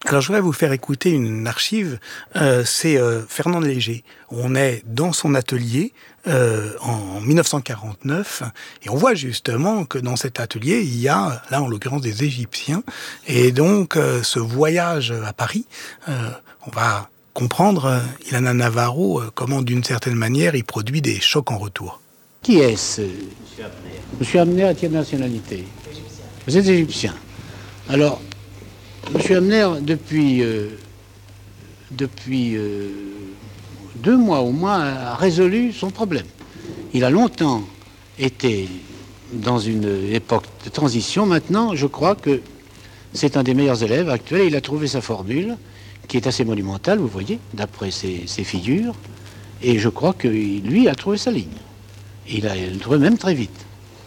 Alors, je voudrais vous faire écouter une archive. C'est Fernand Léger. On est dans son atelier en 1949 et on voit justement que dans cet atelier, il y a, là en l'occurrence, des Égyptiens. Et donc, ce voyage à Paris, on va comprendre, Ilana Navarro, comment d'une certaine manière, il produit des chocs en retour. Qui est-ce? Monsieur Amner a quelle nationalité? Vous êtes égyptien. Alors, Monsieur Amner, depuis 2 mois au moins, a résolu son problème. Il a longtemps été dans une époque de transition. Maintenant, je crois que c'est un des meilleurs élèves actuels. Il a trouvé sa formule, qui est assez monumentale, vous voyez, d'après ses figures. Et je crois que lui a trouvé sa ligne. Il a trouvé même très vite.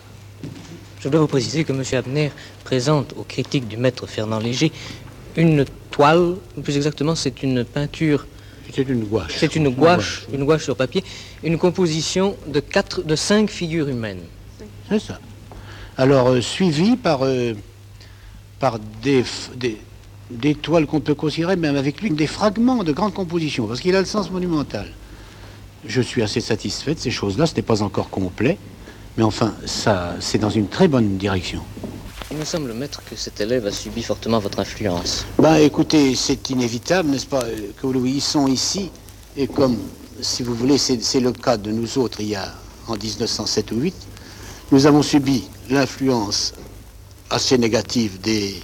Je dois vous préciser que M. Abner présente aux critiques du maître Fernand Léger une toile, plus exactement c'est une peinture. C'est une gouache. C'est une gouache sur papier, une composition de 5 figures humaines. C'est ça. Alors, suivi par des toiles qu'on peut considérer même avec lui des fragments de grandes compositions, parce qu'il a le sens monumental. Je suis assez satisfait de ces choses-là, ce n'est pas encore complet, mais enfin, ça, c'est dans une très bonne direction. Il me semble, maître, que cet élève a subi fortement votre influence. Écoutez, c'est inévitable, n'est-ce pas, que ils sont ici, et comme, si vous voulez, c'est le cas de nous autres, il y a, en 1907 ou 8, nous avons subi l'influence assez négative des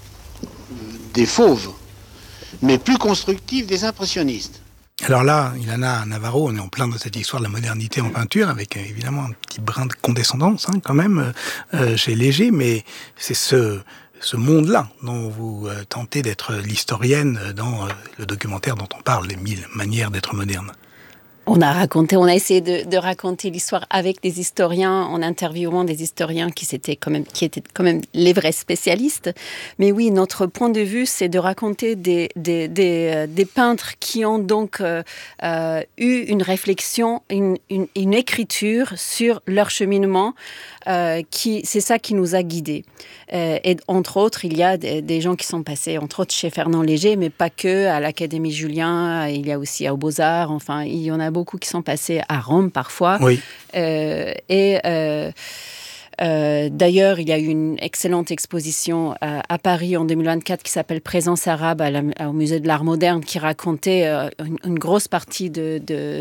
fauves, mais plus constructive des impressionnistes. Alors là, Ilana Navarro, on est en plein dans cette histoire de la modernité en peinture, avec évidemment un petit brin de condescendance quand même chez Léger, mais c'est ce monde-là dont vous tentez d'être l'historienne dans le documentaire dont on parle, les 1000 manières d'être moderne. On a essayé de raconter l'histoire avec des historiens, en interviewant des historiens qui étaient quand même les vrais spécialistes. Mais oui, notre point de vue, c'est de raconter des peintres qui ont donc eu une réflexion, une écriture sur leur cheminement. C'est ça qui nous a guidés. Et entre autres, il y a des gens qui sont passés, entre autres chez Fernand Léger, mais pas que, à l'Académie Julien, il y a aussi aux Beaux-Arts, enfin, il y en a beaucoup qui sont passés à Rome parfois. Oui. D'ailleurs, il y a eu une excellente exposition à Paris en 2024 qui s'appelle Présence arabe au Musée de l'Art moderne, qui racontait une grosse partie de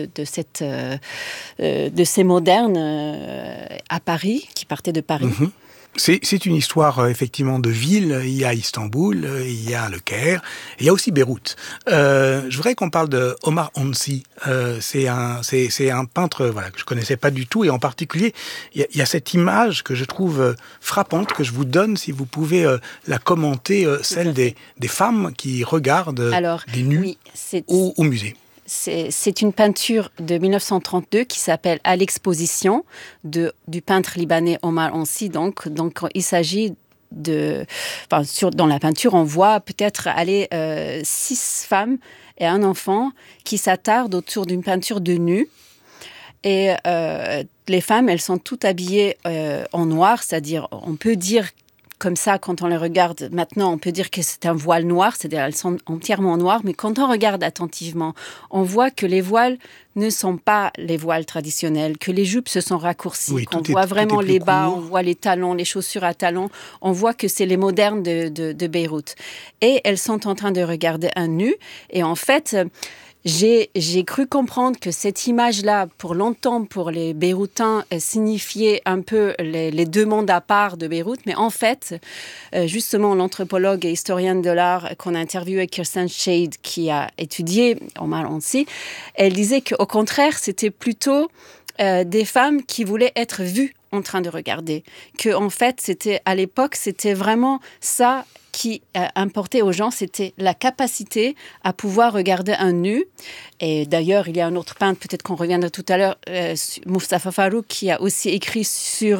ces modernes à Paris, qui partaient de Paris. Mm-hmm. C'est une histoire effectivement de ville. Il y a Istanbul, il y a le Caire, et il y a aussi Beyrouth. Je voudrais qu'on parle de Omar Hansi. C'est un peintre que je connaissais pas du tout, et en particulier il y a cette image que je trouve frappante, que je vous donne si vous pouvez la commenter, celle des femmes qui regardent des nus au musée. C'est une peinture de 1932 qui s'appelle « À l'exposition » du peintre libanais Omar Hansi. Donc il s'agit dans la peinture, on voit peut-être 6 femmes et un enfant qui s'attardent autour d'une peinture de nus. Et les femmes, elles sont toutes habillées en noir, c'est-à-dire, on peut dire comme ça, quand on les regarde maintenant, on peut dire que c'est un voile noir, c'est-à-dire elles sont entièrement noires, mais quand on regarde attentivement, on voit que les voiles ne sont pas les voiles traditionnels, que les jupes se sont raccourcies, qu'on voit vraiment les bas, on voit les talons, les chaussures à talons, on voit que c'est les modernes de Beyrouth. Et elles sont en train de regarder un nu, et en fait, j'ai cru comprendre que cette image-là, pour longtemps, pour les Beyrouthins, signifiait un peu les 2 mondes à part de Beyrouth. Mais en fait, justement, l'anthropologue et historienne de l'art qu'on a interviewé, Kirsten Shade, qui a étudié Omar Hansi, elle disait qu'au contraire, c'était plutôt des femmes qui voulaient être vues en train de regarder. Que en fait, à l'époque, c'était vraiment ça qui importait aux gens, c'était la capacité à pouvoir regarder un nu. Et d'ailleurs, il y a un autre peintre, peut-être qu'on reviendra tout à l'heure, Mustapha Farrouk, qui a aussi écrit sur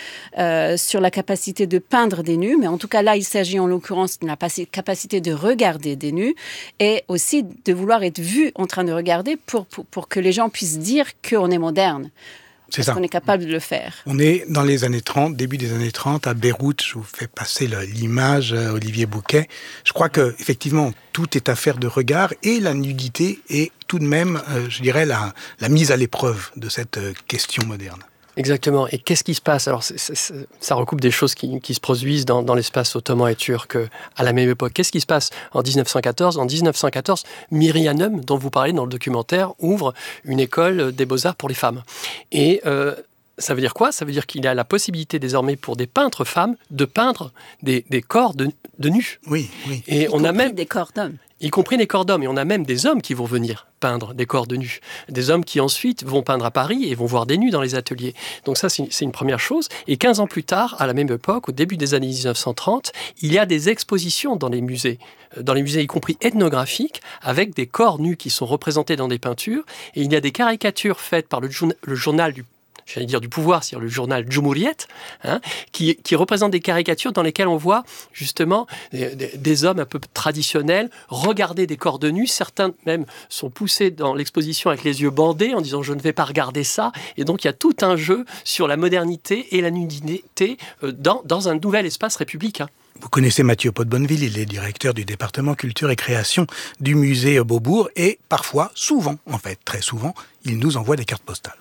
la capacité de peindre des nus. Mais en tout cas, là, il s'agit en l'occurrence de la capacité de regarder des nus et aussi de vouloir être vu en train de regarder pour que les gens puissent dire qu'on est moderne. C'est Est-ce ça. qu'on est capable de le faire? On est dans les années 30, début des années 30, à Beyrouth. Je vous fais passer l'image, Olivier Bouquet. Je crois que effectivement, tout est affaire de regard et la nudité est tout de même, je dirais, la mise à l'épreuve de cette question moderne. Exactement. Et qu'est-ce qui se passe? Alors, ça recoupe des choses qui se produisent dans l'espace ottoman et turc à la même époque. Qu'est-ce qui se passe en 1914? En 1914, Myriam, dont vous parlez dans le documentaire, ouvre une école des beaux-arts pour les femmes. Et ça veut dire quoi? Ça veut dire qu'il y a la possibilité désormais pour des peintres femmes de peindre des corps de nus. Oui, oui. Et on a même des corps d'hommes. Y compris des corps d'hommes. Et on a même des hommes qui vont venir peindre des corps de nus. Des hommes qui ensuite vont peindre à Paris et vont voir des nus dans les ateliers. Donc ça, c'est une première chose. Et 15 ans plus tard, à la même époque, au début des années 1930, il y a des expositions dans les musées y compris ethnographiques, avec des corps nus qui sont représentés dans des peintures. Et il y a des caricatures faites par le journal du pouvoir, c'est-à-dire le journal Cumhuriyet, qui représente des caricatures dans lesquelles on voit justement des hommes un peu traditionnels regarder des corps de nus. Certains même sont poussés dans l'exposition avec les yeux bandés en disant « je ne vais pas regarder ça ». Et donc il y a tout un jeu sur la modernité et la nudité dans un nouvel espace républicain. Vous connaissez Mathieu Pot-Bonneville, il est directeur du département culture et création du musée Beaubourg et parfois, souvent, en fait, très souvent, il nous envoie des cartes postales.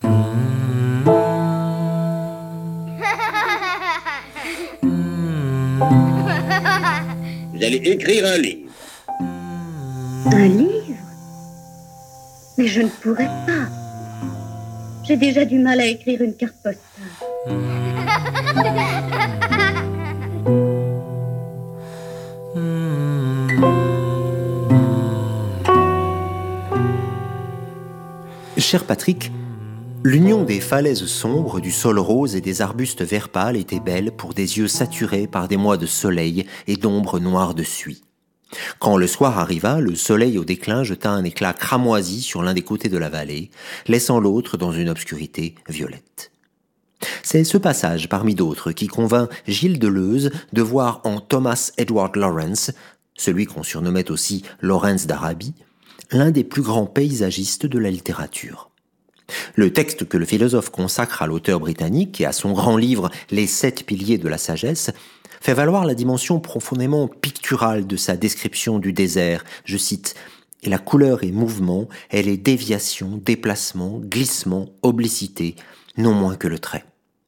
Vous allez écrire un livre. Un livre? Mais je ne pourrais pas. J'ai déjà du mal à écrire une carte postale. Cher Patrick, l'union des falaises sombres, du sol rose et des arbustes vert pâle était belle pour des yeux saturés par des mois de soleil et d'ombre noire de suie. Quand le soir arriva, le soleil au déclin jeta un éclat cramoisi sur l'un des côtés de la vallée, laissant l'autre dans une obscurité violette. C'est ce passage, parmi d'autres, qui convainc Gilles Deleuze de voir en Thomas Edward Lawrence, celui qu'on surnommait aussi Lawrence d'Arabie, l'un des plus grands paysagistes de la littérature. Le texte que le philosophe consacre à l'auteur britannique et à son grand livre « Les 7 piliers de la sagesse » fait valoir la dimension profondément picturale de sa description du désert. Je cite « Et la couleur et mouvement, elle est déviation, déplacement, glissement, obliquité, non moins que le trait. »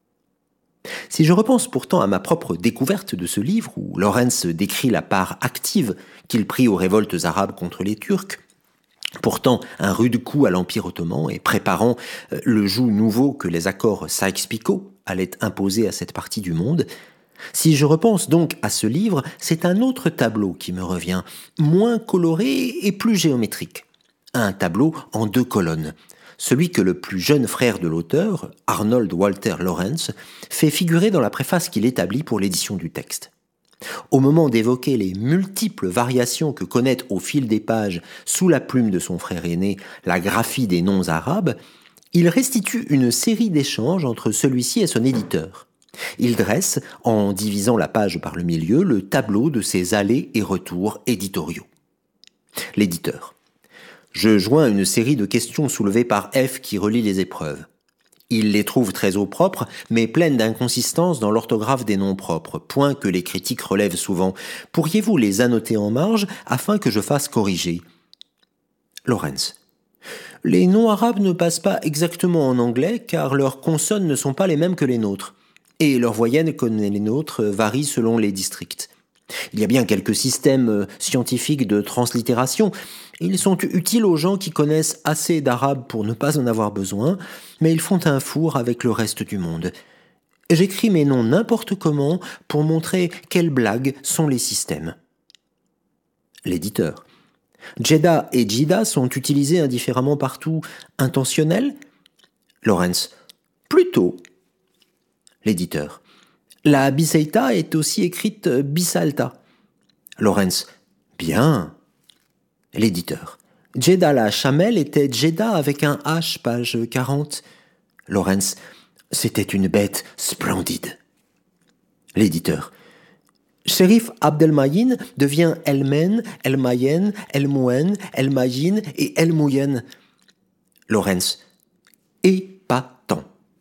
Si je repense pourtant à ma propre découverte de ce livre, où Lawrence décrit la part active qu'il prit aux révoltes arabes contre les Turcs, portant un rude coup à l'Empire ottoman et préparant le joug nouveau que les accords Sykes-Picot allaient imposer à cette partie du monde, si je repense donc à ce livre, c'est un autre tableau qui me revient, moins coloré et plus géométrique. Un tableau en 2 colonnes, celui que le plus jeune frère de l'auteur, Arnold Walter Lawrence, fait figurer dans la préface qu'il établit pour l'édition du texte. Au moment d'évoquer les multiples variations que connaît au fil des pages, sous la plume de son frère aîné, la graphie des noms arabes, il restitue une série d'échanges entre celui-ci et son éditeur. Il dresse, en divisant la page par le milieu, le tableau de ses allers et retours éditoriaux. L'éditeur. Je joins une série de questions soulevées par F qui relie les épreuves. Il les trouve très au propre, mais pleines d'inconsistances dans l'orthographe des noms propres, point que les critiques relèvent souvent. Pourriez-vous les annoter en marge afin que je fasse corriger? Lawrence. Les noms arabes ne passent pas exactement en anglais car leurs consonnes ne sont pas les mêmes que les nôtres. Et leurs voyelles, comme les nôtres, varient selon les districts. Il y a bien quelques systèmes scientifiques de translittération. Ils sont utiles aux gens qui connaissent assez d'arabe pour ne pas en avoir besoin, mais ils font un four avec le reste du monde. J'écris mes noms n'importe comment pour montrer quelles blagues sont les systèmes. L'éditeur. Jeddah et Jida sont utilisés indifféremment partout. Intentionnel? Lawrence. Plutôt. L'éditeur. La Biseita est aussi écrite Bisalta. Lawrence. Bien. L'éditeur. Jeddah la Chamel était Jeddah avec un H, page 40. Lawrence. C'était une bête splendide. L'éditeur. Shérif Abdelmayin devient Elmen, Elmayen, Elmouen, Elmayin et Elmouyen. Lawrence. Épatant.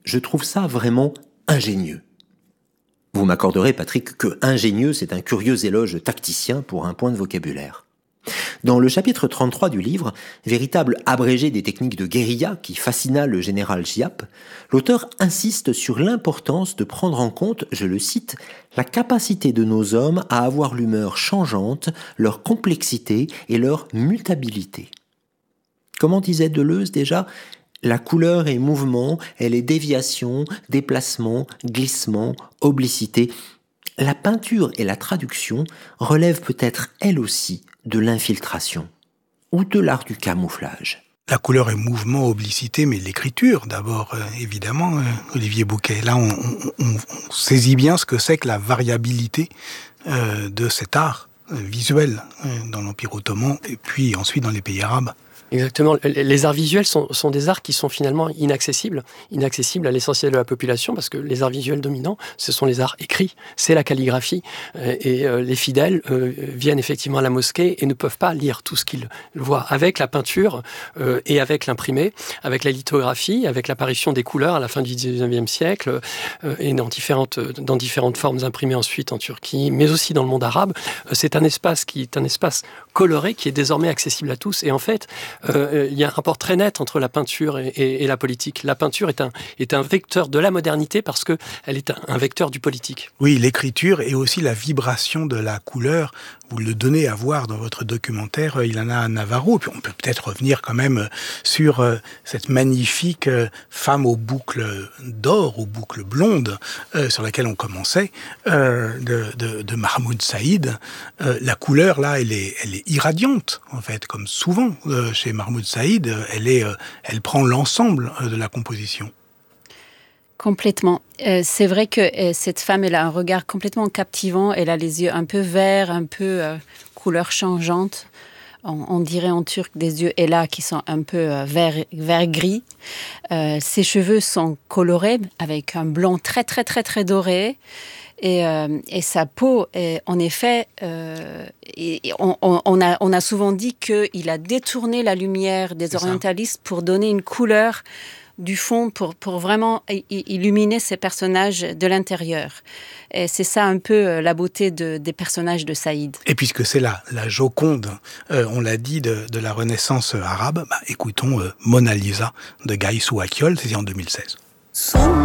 Je trouve ça vraiment ingénieux. Vous m'accorderez, Patrick, que ingénieux, c'est un curieux éloge tacticien pour un point de vocabulaire. Dans le chapitre 33 du livre, véritable abrégé des techniques de guérilla qui fascina le général Giap, l'auteur insiste sur l'importance de prendre en compte, je le cite, la capacité de nos hommes à avoir l'humeur changeante, leur complexité et leur mutabilité. Comment disait Deleuze déjà ? La couleur est mouvement, elle est déviation, déplacement, glissement, obliquité. La peinture et la traduction relèvent peut-être elles aussi de l'infiltration ou de l'art du camouflage. La couleur est mouvement, oblicité, mais l'écriture d'abord, évidemment, Olivier Bouquet. Là, on saisit bien ce que c'est que la variabilité de cet art visuel dans l'Empire ottoman et puis ensuite dans les pays arabes. Exactement. Les arts visuels sont des arts qui sont finalement inaccessibles à l'essentiel de la population, parce que les arts visuels dominants, ce sont les arts écrits, c'est la calligraphie. Et les fidèles viennent effectivement à la mosquée et ne peuvent pas lire tout ce qu'ils voient. Avec la peinture et avec l'imprimé, avec la lithographie, avec l'apparition des couleurs à la fin du XIXe siècle, et dans différentes formes imprimées ensuite en Turquie, mais aussi dans le monde arabe, c'est un espace qui est un espace coloré, qui est désormais accessible à tous. Et en fait, il y a un rapport très net entre la peinture et la politique. La peinture est un vecteur de la modernité parce qu'elle est un vecteur du politique. Oui, l'écriture et aussi la vibration de la couleur. Vous le donnez à voir dans votre documentaire Ilana Navarro. Puis on peut peut-être revenir quand même sur cette magnifique femme aux boucles d'or, aux boucles blondes, sur laquelle on commençait, de Mahmoud Saïd. La couleur, là, elle est irradiante, en fait, comme souvent chez Mahmoud Saïd. Elle prend l'ensemble de la composition. Complètement. C'est vrai que cette femme, elle a un regard complètement captivant. Elle a les yeux un peu verts, un peu couleur changeante. On dirait en turc des yeux Ela qui sont un peu vert-gris. Ses cheveux sont colorés avec un blond très, très, très, très doré. Et sa peau, en effet, on a souvent dit qu'il a détourné la lumière des orientalistes pour donner une couleur du fond, pour vraiment illuminer ces personnages de l'intérieur. Et c'est ça un peu la beauté des personnages de Saïd. Et puisque c'est la Joconde, on l'a dit, de la Renaissance arabe, écoutons Mona Lisa de Gaïsou Akιόλ, c'est en 2016.